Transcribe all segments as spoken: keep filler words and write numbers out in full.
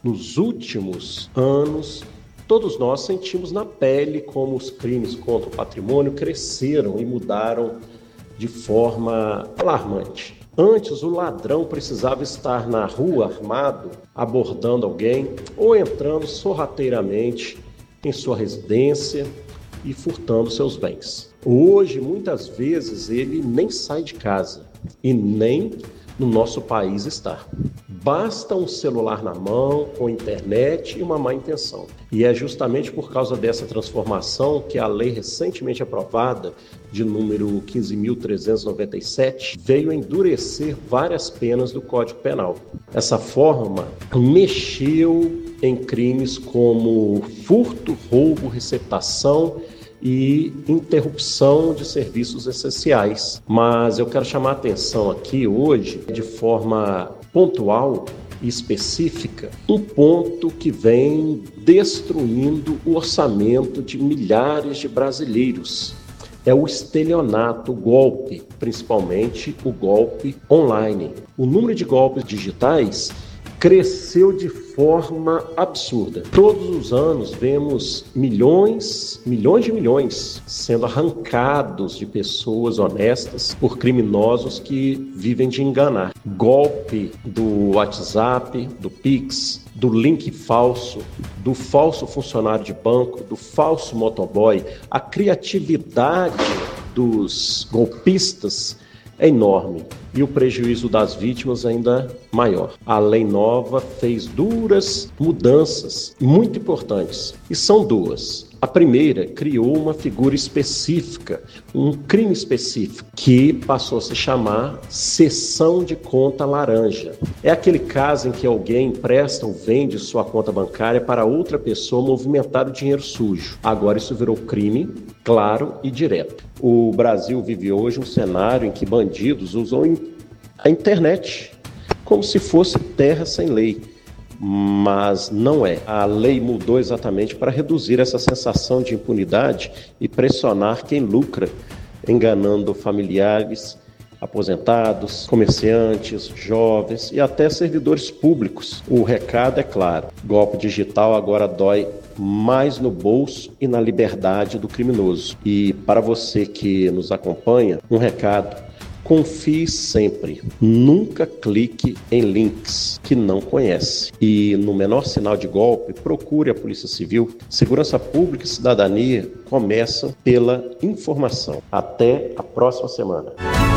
Nos últimos anos, todos nós sentimos na pele como os crimes contra o patrimônio cresceram e mudaram de forma alarmante. Antes, o ladrão precisava estar na rua armado, abordando alguém ou entrando sorrateiramente em sua residência e furtando seus bens. Hoje, muitas vezes, ele nem sai de casa e nem no nosso país está. Basta um celular na mão, com internet e uma má intenção. E é justamente por causa dessa transformação que a lei recentemente aprovada, de número quinze mil trezentos e noventa e sete, veio endurecer várias penas do Código Penal. Essa forma mexeu em crimes como furto, roubo, receptação e interrupção de serviços essenciais. Mas eu quero chamar a atenção aqui hoje, de forma pontual e específica, um ponto que vem destruindo o orçamento de milhares de brasileiros. É o estelionato, o golpe, principalmente o golpe online. O número de golpes digitais cresceu de forma absurda. Todos os anos vemos milhões, milhões de milhões sendo arrancados de pessoas honestas por criminosos que vivem de enganar. Golpe do WhatsApp, do Pix, do link falso, do falso funcionário de banco, do falso motoboy. A criatividade dos golpistas é enorme e o prejuízo das vítimas ainda maior. A lei nova fez duras mudanças muito importantes, e são duas. A primeira criou uma figura específica, um crime específico, que passou a se chamar cessão de conta laranja. É aquele caso em que alguém empresta ou vende sua conta bancária para outra pessoa movimentar o dinheiro sujo. Agora isso virou crime claro e direto. O Brasil vive hoje um cenário em que bandidos usam a internet como se fosse terra sem lei. Mas não é. A lei mudou exatamente para reduzir essa sensação de impunidade e pressionar quem lucra, enganando familiares, aposentados, comerciantes, jovens e até servidores públicos. O recado é claro: golpe digital agora dói mais no bolso e na liberdade do criminoso. E para você que nos acompanha, um recado: confie sempre, nunca clique em links que não conhece. E no menor sinal de golpe, procure a Polícia Civil. Segurança Pública e Cidadania começam pela informação. Até a próxima semana.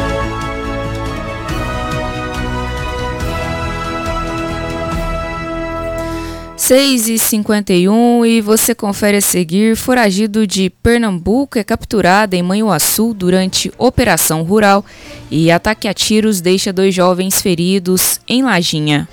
seis e cinquenta e um e você confere a seguir: foragido de Pernambuco é capturado em Manhuaçu durante operação rural e ataque a tiros deixa dois jovens feridos em Lajinha.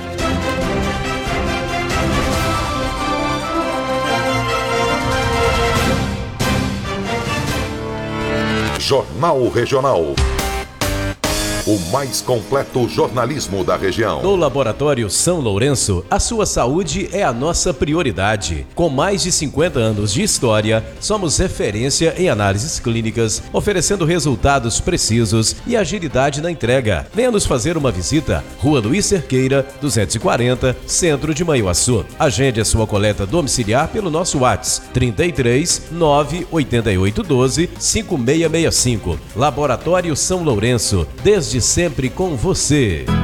Jornal Regional. O mais completo jornalismo da região. No Laboratório São Lourenço, a sua saúde é a nossa prioridade. Com mais de cinquenta anos de história, somos referência em análises clínicas, oferecendo resultados precisos e agilidade na entrega. Venha nos fazer uma visita. Rua Luiz Cerqueira, duzentos e quarenta, Centro de Manhuaçu. Agende a sua coleta domiciliar pelo nosso WhatsApp trinta e três, nove oito oito um dois, cinco seis seis cinco. Laboratório São Lourenço, desde de sempre com você.